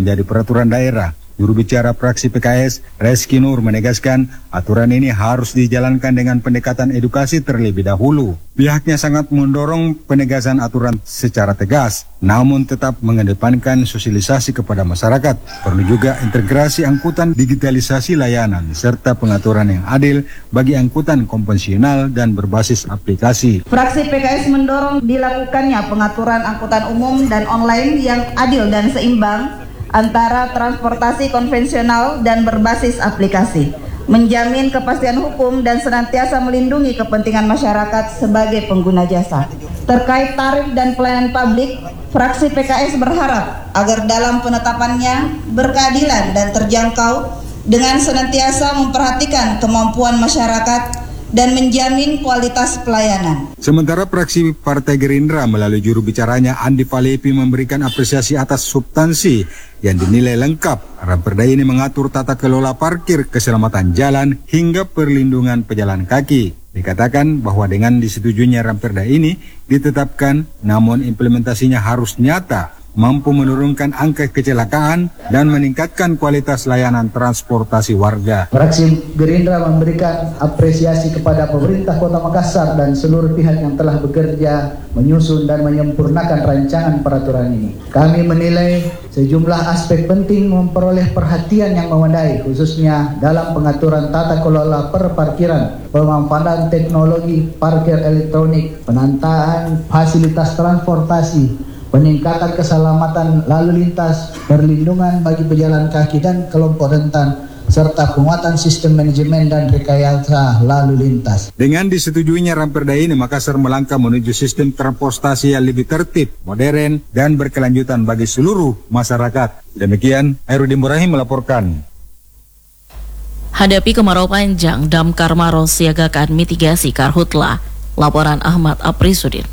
menjadi peraturan daerah. Juru bicara fraksi PKS, Reski Nur, menegaskan aturan ini harus dijalankan dengan pendekatan edukasi terlebih dahulu. Pihaknya sangat mendorong penegasan aturan secara tegas, namun tetap mengedepankan sosialisasi kepada masyarakat. Perlu juga integrasi angkutan, digitalisasi layanan, serta pengaturan yang adil bagi angkutan konvensional dan berbasis aplikasi. Fraksi PKS mendorong dilakukannya pengaturan angkutan umum dan online yang adil dan seimbang antara transportasi konvensional dan berbasis aplikasi, menjamin kepastian hukum dan senantiasa melindungi kepentingan masyarakat sebagai pengguna jasa. Terkait tarif dan pelayanan publik, fraksi PKS berharap agar dalam penetapannya berkeadilan dan terjangkau dengan senantiasa memperhatikan kemampuan masyarakat dan menjamin kualitas pelayanan. Sementara fraksi Partai Gerindra melalui juru bicaranya Andi Palepi memberikan apresiasi atas substansi yang dinilai lengkap. Raperda ini mengatur tata kelola parkir, keselamatan jalan, hingga perlindungan pejalan kaki. Dikatakan bahwa dengan disetujuinya raperda ini ditetapkan, namun implementasinya harus nyata, mampu menurunkan angka kecelakaan dan meningkatkan kualitas layanan transportasi warga. Fraksi Gerindra memberikan apresiasi kepada pemerintah Kota Makassar dan seluruh pihak yang telah bekerja menyusun dan menyempurnakan rancangan peraturan ini. Kami menilai sejumlah aspek penting memperoleh perhatian yang memadai, khususnya dalam pengaturan tata kelola perparkiran, pemanfaatan teknologi parkir elektronik, penataan fasilitas transportasi, peningkatan keselamatan lalu lintas, perlindungan bagi pejalan kaki dan kelompok rentan, serta penguatan sistem manajemen dan rekayasa lalu lintas. Dengan disetujuinya raperda ini, Makassar melangkah menuju sistem transportasi yang lebih tertib, modern, dan berkelanjutan bagi seluruh masyarakat. Demikian, Hairudin Ibrahim melaporkan. Hadapi kemarau panjang, Damkar Maros siagakan mitigasi karhutla. Laporan Ahmad Aprisudin.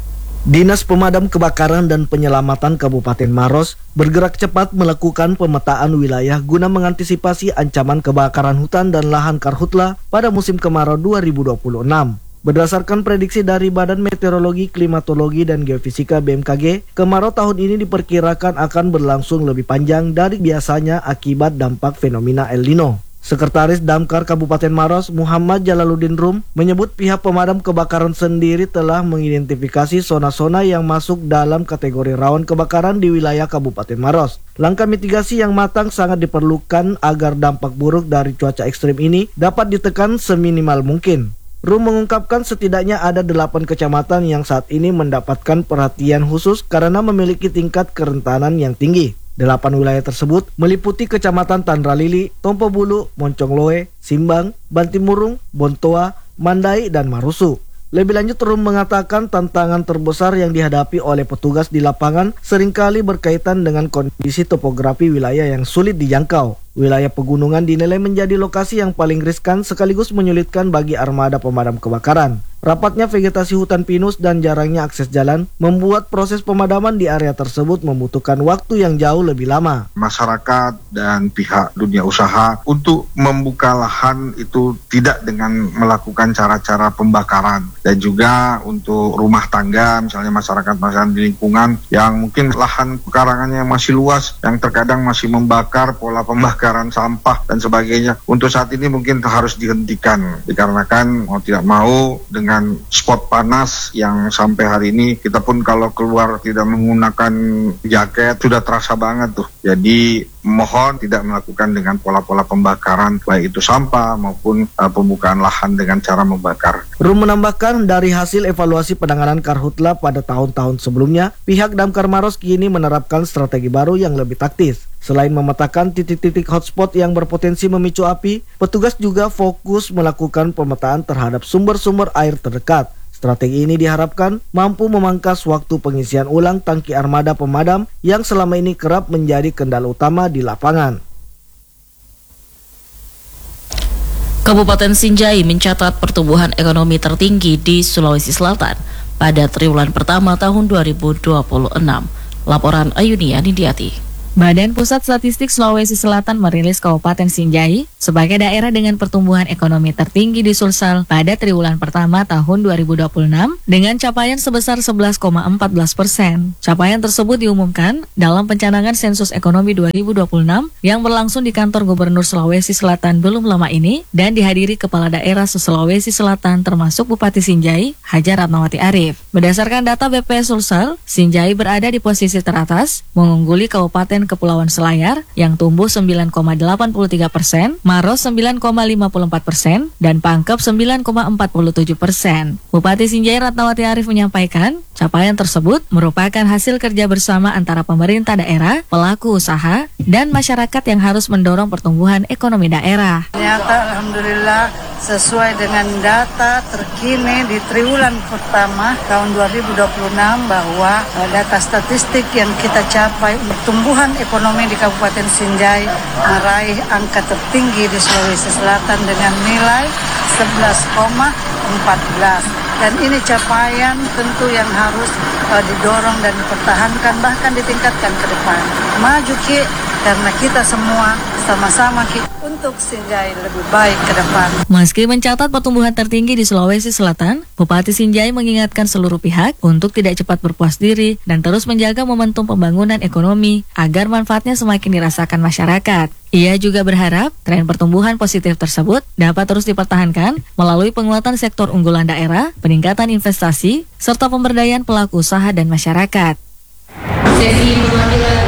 Dinas Pemadam Kebakaran dan Penyelamatan Kabupaten Maros bergerak cepat melakukan pemetaan wilayah guna mengantisipasi ancaman kebakaran hutan dan lahan karhutla pada musim kemarau 2026. Berdasarkan prediksi dari Badan Meteorologi, Klimatologi, dan Geofisika BMKG, kemarau tahun ini diperkirakan akan berlangsung lebih panjang dari biasanya akibat dampak fenomena El Nino. Sekretaris Damkar Kabupaten Maros, Muhammad Jalaluddin Rum, menyebut pihak pemadam kebakaran sendiri telah mengidentifikasi zona-zona yang masuk dalam kategori rawan kebakaran di wilayah Kabupaten Maros. Langkah mitigasi yang matang sangat diperlukan agar dampak buruk dari cuaca ekstrim ini dapat ditekan seminimal mungkin. Rum mengungkapkan setidaknya ada 8 kecamatan yang saat ini mendapatkan perhatian khusus karena memiliki tingkat kerentanan yang tinggi. 8 wilayah tersebut meliputi Kecamatan Tandralili, Tompo Bulu, Moncongloe, Simbang, Bantimurung, Bontoa, Mandai, dan Marusu. Lebih lanjut, Rum mengatakan tantangan terbesar yang dihadapi oleh petugas di lapangan seringkali berkaitan dengan kondisi topografi wilayah yang sulit dijangkau. Wilayah pegunungan dinilai menjadi lokasi yang paling riskan sekaligus menyulitkan bagi armada pemadam kebakaran. Rapatnya vegetasi hutan pinus dan jarangnya akses jalan membuat proses pemadaman di area tersebut membutuhkan waktu yang jauh lebih lama. Masyarakat dan pihak dunia usaha untuk membuka lahan itu tidak dengan melakukan cara-cara pembakaran, dan juga untuk rumah tangga, misalnya masyarakat di lingkungan yang mungkin lahan pekarangannya masih luas, yang terkadang masih membakar, pola pembakaran sampah dan sebagainya. Untuk saat ini mungkin harus dihentikan dikarenakan mau tidak mau dengan spot panas yang sampai hari ini kita pun kalau keluar tidak menggunakan jaket sudah terasa banget tuh. Jadi mohon tidak melakukan dengan pola-pola pembakaran baik itu sampah maupun pembukaan lahan dengan cara membakar. Rum menambahkan dari hasil evaluasi penanganan karhutla pada tahun-tahun sebelumnya, pihak Damkar Maros kini menerapkan strategi baru yang lebih taktis. Selain memetakan titik-titik hotspot yang berpotensi memicu api, petugas juga fokus melakukan pemetaan terhadap sumber-sumber air terdekat. Strategi ini diharapkan mampu memangkas waktu pengisian ulang tangki armada pemadam yang selama ini kerap menjadi kendala utama di lapangan. Kabupaten Sinjai mencatat pertumbuhan ekonomi tertinggi di Sulawesi Selatan pada triwulan pertama tahun 2026. Laporan Ayunia Nindiati. Badan Pusat Statistik Sulawesi Selatan merilis Kabupaten Sinjai sebagai daerah dengan pertumbuhan ekonomi tertinggi di Sulsel pada triwulan pertama tahun 2026 dengan capaian sebesar 11,14%. Capaian tersebut diumumkan dalam pencanangan sensus ekonomi 2026 yang berlangsung di kantor Gubernur Sulawesi Selatan belum lama ini dan dihadiri Kepala Daerah se-Sulawesi Selatan termasuk Bupati Sinjai, Haja Ratnawati Arif. Berdasarkan data BPS Sulsel, Sinjai berada di posisi teratas, mengungguli Kabupaten Kepulauan Selayar yang tumbuh 9,83%, Maros 9,54%, dan Pangkep 9,47%. Bupati Sinjai Ratnawati Arif menyampaikan, capaian tersebut merupakan hasil kerja bersama antara pemerintah daerah, pelaku usaha, dan masyarakat yang harus mendorong pertumbuhan ekonomi daerah. Ternyata Alhamdulillah sesuai dengan data terkini di triwulan pertama tahun 2026 bahwa data statistik yang kita capai pertumbuhan ekonomi di Kabupaten Sinjai meraih angka tertinggi di Sulawesi Selatan dengan nilai 11,14. Dan ini capaian tentu yang harus didorong dan dipertahankan bahkan ditingkatkan ke depan. Maju Ki, karena kita semua sama-sama Ki untuk Sinjai lebih baik ke depan. Meski mencatat pertumbuhan tertinggi di Sulawesi Selatan, Bupati Sinjai mengingatkan seluruh pihak untuk tidak cepat berpuas diri dan terus menjaga momentum pembangunan ekonomi agar manfaatnya semakin dirasakan masyarakat. Ia juga berharap tren pertumbuhan positif tersebut dapat terus dipertahankan melalui penguatan sektor unggulan daerah, peningkatan investasi, serta pemberdayaan pelaku usaha dan masyarakat. Sesi perwakilan